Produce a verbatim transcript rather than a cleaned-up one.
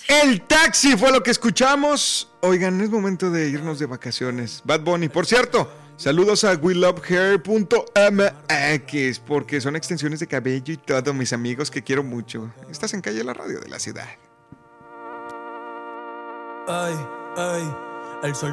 El taxi fue lo que escuchamos. Oigan, es momento de irnos de vacaciones. Bad Bunny, por cierto, saludos a we love hair punto m x porque son extensiones de cabello y todo, mis amigos que quiero mucho. Estás en Calle La Radio de la ciudad. Ay, ay, el sol